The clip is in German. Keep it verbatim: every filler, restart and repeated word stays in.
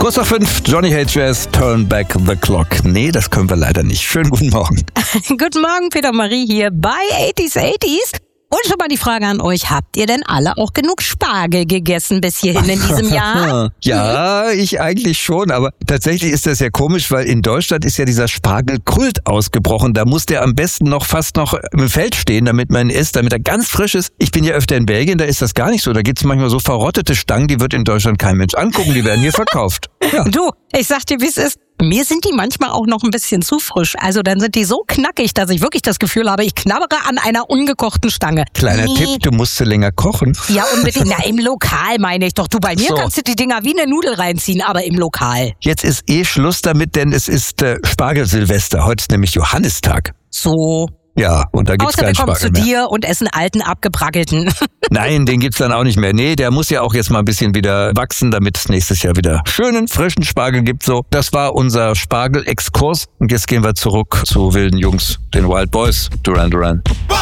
Kurz nach fünf, Johnny Hates Jazz, Turn Back the Clock. Nee, das können wir leider nicht. Schönen guten Morgen. Guten Morgen, Peter Marie hier bei achtziger achtziger. Und schon mal die Frage an euch, habt ihr denn alle auch genug Spargel gegessen bis hierhin in diesem Jahr? Ja, ich eigentlich schon, aber tatsächlich ist das ja komisch, weil in Deutschland ist ja dieser Spargelkult ausgebrochen. Da muss der am besten noch fast noch im Feld stehen, damit man ihn isst, damit er ganz frisch ist. Ich bin ja öfter in Belgien, da ist das gar nicht so. Da gibt's manchmal so verrottete Stangen, die wird in Deutschland kein Mensch angucken, die werden hier verkauft. Ja. Du, ich sag dir, wie es ist. Mir sind die manchmal auch noch ein bisschen zu frisch. Also dann sind die so knackig, dass ich wirklich das Gefühl habe, ich knabbere an einer ungekochten Stange. Kleiner nee. Tipp, du musst sie länger kochen. Ja, unbedingt. Na, im Lokal meine ich doch. Du, bei mir so. kannst du die Dinger wie eine Nudel reinziehen, aber im Lokal. Jetzt ist eh Schluss damit, denn es ist äh, Spargelsilvester. Heute ist nämlich Johannistag. So. Ja, und da gibt's Außer keinen wir kommen Spargel zu mehr. dir und essen alten, abgebrackelten. Nein, den gibt's dann auch nicht mehr. Nee, der muss ja auch jetzt mal ein bisschen wieder wachsen, damit es nächstes Jahr wieder schönen, frischen Spargel gibt. So, das war unser Spargel-Exkurs. Und jetzt gehen wir zurück zu wilden Jungs, den Wild Boys, Duran Duran.